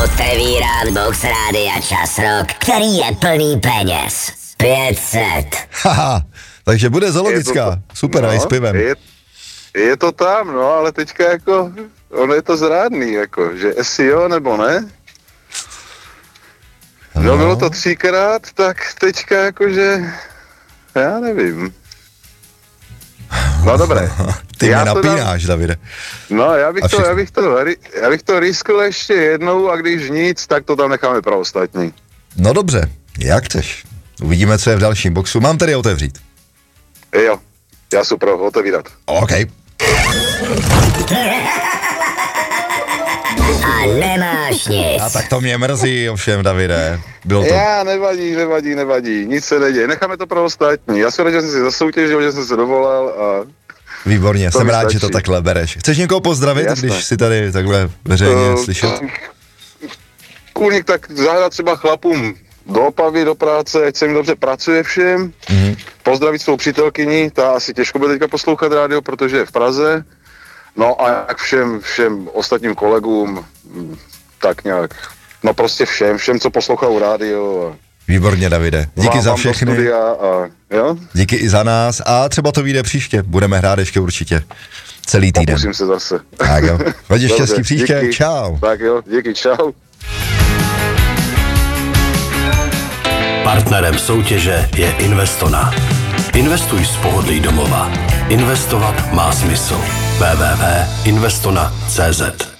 Otevírám box Rádia Čas Rock, který je plný peněz. 500. Haha, takže bude zoologická. Super, no, i s pivem. Je to tam, no, ale teďka jako, ono je to zrádný, jako, že jestli jo, nebo ne. No, bylo to 3krát, tak teďka jakože, já nevím. No dobré. Ty mě napínáš, Davide. No, já bych to riskl ještě jednou a když nic, tak to tam necháme pro ostatní. No dobře, jak chceš. Uvidíme, co je v dalším boxu. Mám tedy otevřít. Jo, já super, otevírat. OK. A nemáš nic. A tak to mě mrzí, ovšem, Davide. Bylo to... Já, nevadí, nic se neděje, necháme to pro ostatní. Já jsem rád, že jsem si zasoutěžil, že jsem se dovolal a... Výborně, jsem rád, že to takhle bereš. Chceš někoho pozdravit, jasné, když si tady takhle veřejně slyšet? Kůlník, tak zahrát třeba chlapům do Opavy, do práce, ať se mi dobře pracuje všem. Mm-hmm. Pozdravit svou přítelkyni, ta asi těžko bude teďka poslouchat rádio, protože je v Praze. No a jak všem ostatním kolegům, tak nějak, no prostě všem, co poslouchají rádio. Výborně, Davide. Díky za všechny. Jo? Díky i za nás a třeba to vyjde příště. Budeme hrát ještě určitě celý týden. Pokusím se zase. Tak jo. Hodně štěstí příště. Díky. Čau. Tak jo, díky, čau. Partnerem soutěže je Investona. Investuj z pohodlí domova. Investovat má smysl. www.investona.cz